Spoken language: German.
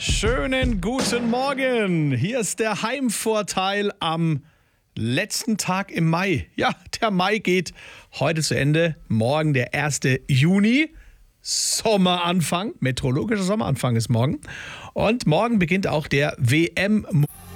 Schönen guten Morgen. Hier ist der Heimvorteil am letzten Tag im Mai. Ja, der Mai geht heute zu Ende. Morgen der 1. Juni. Sommeranfang. Meteorologischer Sommeranfang ist morgen. Und morgen beginnt auch der WM.